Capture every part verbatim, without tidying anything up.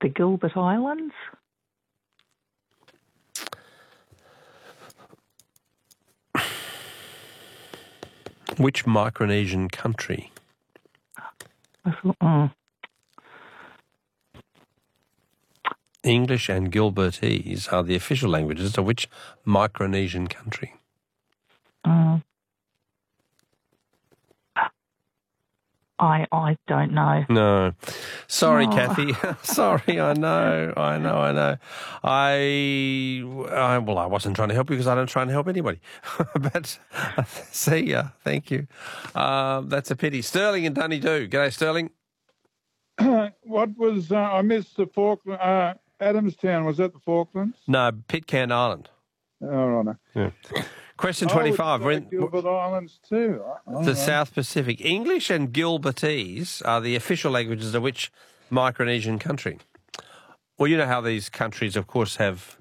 the Gilbert Islands? Which Micronesian country? I thought, oh. English and Gilbertese are the official languages of which Micronesian country? Uh, I I don't know. No. Sorry, Oh. Kathy. Sorry, I know, I know, I know. I, I, well, I wasn't trying to help you because I don't try and help anybody. But see ya. Thank you. Um, that's a pity. Sterling and Dunedoo. G'day, Sterling. What was, uh, I missed the Falkland, uh, Adamstown, was that the Falklands? No, Pitcairn Island. Oh, right. Yeah. Question I would twenty-five. go We're to in Gilbert Islands too. All the right. South Pacific. English and Gilbertese are the official languages of which Micronesian country? Well, you know how these countries, of course, have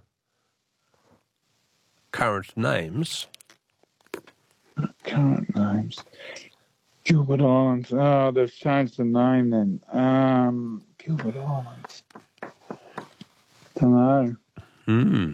current names. Current names. Gilbert Islands. Oh, they've changed the name then. Um, Gilbert Islands. Don't know. Hmm.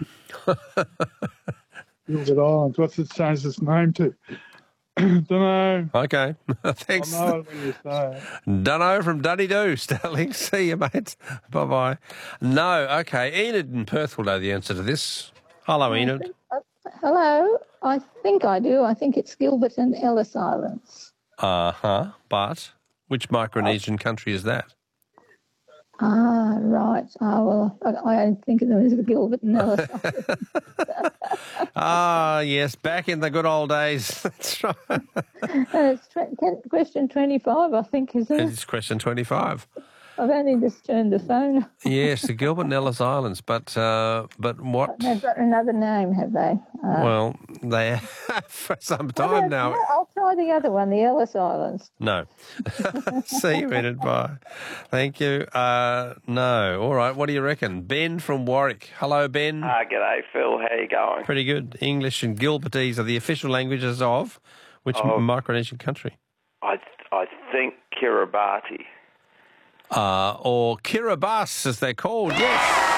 Gilbert Islands. What's it changed its name to? Don't know. Okay. Thanks. I'll know it when you say it. Dunno from Dunedoo, Sterling. See you, mate. Bye-bye. No, okay. Enid in Perth will know the answer to this. Hello, Enid. think- uh, hello. I think I do. I think it's Gilbert and Ellis Islands. Uh-huh. But which Micronesian country is that? Ah, right. Ah, well, I, I only think of them as the Gilbert and Ellis Islands. Ah, yes, back in the good old days. That's right. Uh, it's tw- ten, question twenty-five, I think, isn't it? It's question twenty-five. I've only just turned the phone. Yes, the Gilbert and Ellis Islands. But uh, but what? They've got another name, have they? Uh, Well, they have for some no, time no, now. I'll try the other one, the Ellis Islands. No. See you in it. Bye. Thank you. Uh, no. All right. What do you reckon? Ben from Warwick. Hello, Ben. Ah, g'day, Phil. How you going? Pretty good. English and Gilbertese are the official languages of which Oh. Micronesian country? I I think Kiribati. Uh, or Kiribati, as they're called. Yes.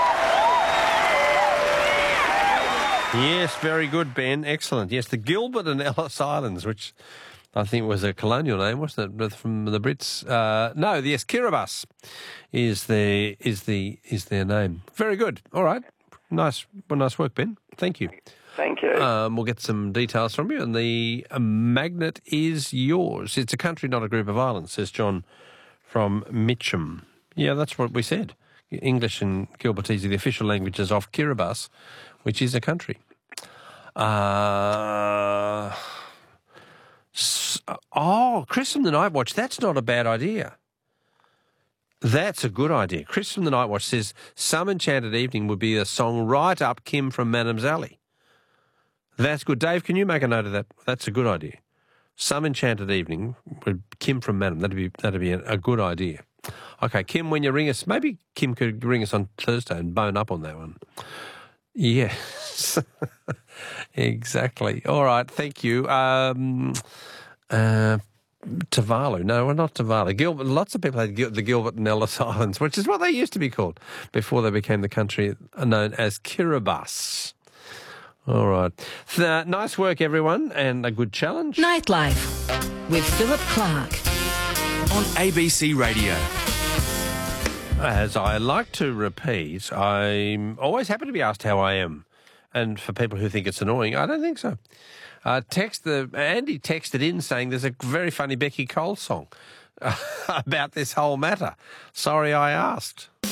Yes, very good, Ben. Excellent. Yes, the Gilbert and Ellis Islands, which I think was a colonial name, wasn't it, from the Brits? Uh, no, yes, Kiribati is the is the is their name. Very good. All right. Nice, well, nice work, Ben. Thank you. Thank you. Um, we'll get some details from you, and the uh, magnet is yours. It's a country, not a group of islands, says John from Mitcham. Yeah, that's what we said. English and Gilbertese are the official languages of Kiribati, which is a country. Uh, s- oh, Chris from the Night Watch, that's not a bad idea. That's a good idea. Chris from the Night Watch says, Some Enchanted Evening would be a song right up Kim from Madam's Alley. That's good. Dave, can you make a note of that? That's a good idea. Some Enchanted Evening with Kim from Madam. That'd be that'd be a, a good idea. Okay, Kim, when you ring us, maybe Kim could ring us on Thursday and bone up on that one. Yes, exactly. All right, thank you. Um, uh, Tuvalu. No, well, not Tuvalu. Gilbert, lots of people had Gil- the Gilbert and Ellis Islands, which is what they used to be called before they became the country known as Kiribati. All right. Th- nice work, everyone, and a good challenge. Nightlife with Philip Clark on A B C Radio. As I like to repeat, I'm always happy to be asked how I am. And for people who think it's annoying, I don't think so. Uh, text the Andy texted in saying there's a very funny Becky Cole song about this whole matter. Sorry I asked.